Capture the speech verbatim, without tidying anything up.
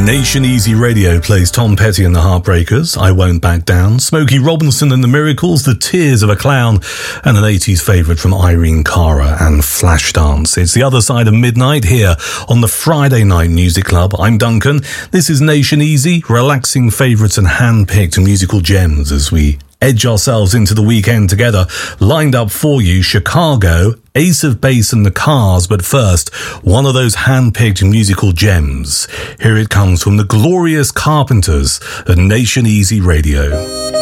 Nation Easy Radio plays Tom Petty and the Heartbreakers, I Won't Back Down, Smokey Robinson and the Miracles, The Tears of a Clown, and an eighties favourite from Irene Cara and Flashdance. It's the other side of midnight here on the Friday Night Music Club. I'm Duncan. This is Nation Easy, relaxing favourites and hand-picked musical gems as we edge ourselves into the weekend together. Lined up for you, Chicago, Ace of Base and the Cars, but first, one of those hand-picked musical gems. Here it comes from the Glorious Carpenters at Nation Easy Radio.